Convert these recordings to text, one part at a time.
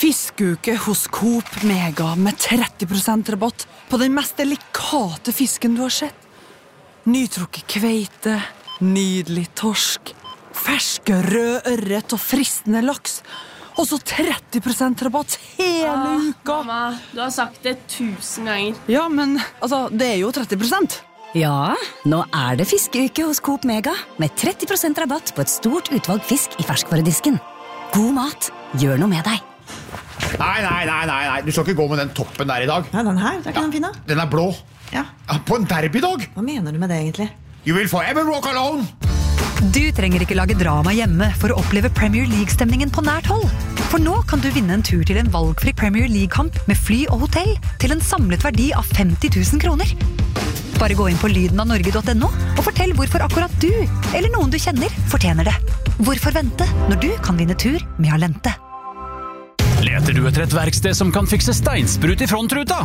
Fiskeuke hos Coop Mega med 30% rabatt på den mest delikate fisken du har sett. Nytrukket kveite, nydelig torsk, ferske rød ørret og fristende laks. Og så 30% rabatt hele uka. Mamma, du har sagt det 1000 ganger. Ja, men altså, det er jo 30%. Ja, nå er det fiskeuke hos Coop Mega med 30% rabatt på et stort utvalg fisk i ferskvaredisken. God mat, gjør noe med deg. Nei, du skal ikke gå med den toppen der i dag. Nei, den her, det er ikke den fine. Den er blå. Ja. På en derbydag. Hva mener du med det egentlig? You will forever walk alone. Du trenger ikke lage drama hjemme for å oppleve Premier League-stemningen på nært hold. For nå kan du vinne en tur til en valgfri Premier League-kamp med fly og hotell til en samlet verdi av 50 000 kroner. Bare gå inn på lydenavnorge.no og fortell hvorfor akkurat du, eller noen du kjenner, fortjener det. Hvorfor vente når du kan vinne tur med Alente? Leter du etter et verksted som kan fikse steinsprut i frontruta?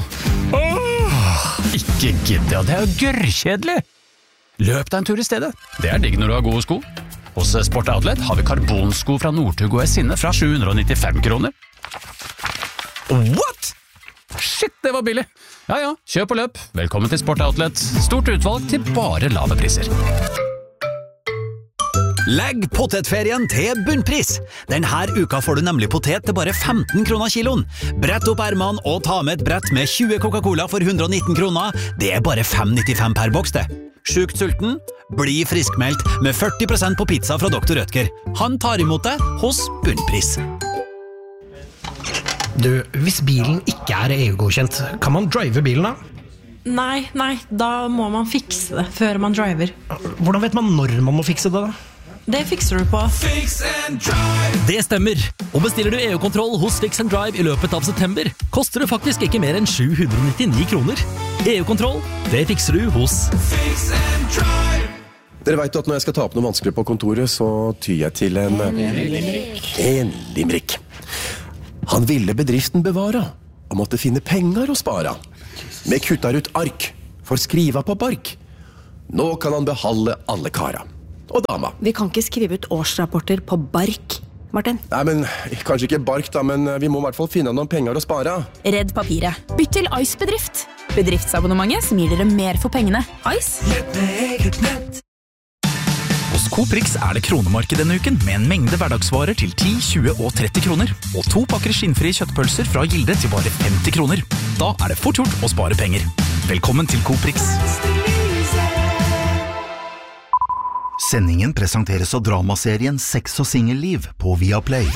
Ikke gidde, det er jo gørrkjedelig. Løp deg en tur i stedet. Det er digg når du har gode sko. Hos Sport Outlet har vi karbonsko fra Northug og Esinne fra 795 kroner. What? Shit, det var billig. Ja, kjøp og løp. Velkommen til Sport Outlet. Stort utvalg til bare lave priser. Legg potetferien til bunnpris. Denne uka får du nemlig potet til bare 15 kroner kiloen. Brett opp ermene og ta med et brett med 20 Coca-Cola for 119 kroner. Det er bare 5,95 per boks det. Sjukt sulten? Bli friskmeldt med 40% på pizza fra Dr. Rødtger. Han tar imot deg hos bunnpris. Du, hvis bilen ikke er EU-godkjent, kan man drive bilen da? Nei, da må man fikse det før man driver. Hvordan vet man når man må fikse det da? Det fikser du på Fix and Drive. Det stemmer. Og bestiller du EU-kontroll hos Fix and Drive i løpet av september, koster det faktisk ikke mer enn 799 kroner. EU-kontroll, det fikser du hos Fix and Drive. Dere vet at når jeg skal ta opp noe vanskelig på kontoret, så tyr jeg til en limerick. Han ville bedriften bevare, og måtte finne penger å spare. Vi kuttar ut ark, for skriva på bark. Nå kan han beholde alle kara. Og dama. Vi kan ikke skrive ut årsrapporter på bark, Martin. Nei, men kanskje ikke bark da, men vi må i hvert fall finne noen penger å spare. Redd papiret. Bytt til Ice Bedrift. Bedriftsabonnementet som gir dere mer for pengene. Ice. Hos Coop Rix er det kronemarked denne uken med en mengde hverdagsvarer til 10, 20 og 30 kroner. Og 2 pakker skinnfrie kjøttpølser fra Gilde til bare 50 kroner. Da er det fort gjort å spare penger. Velkommen til Coop Rix. Sendingen presenteres av dramaserien Sex og Singelliv på Viaplay.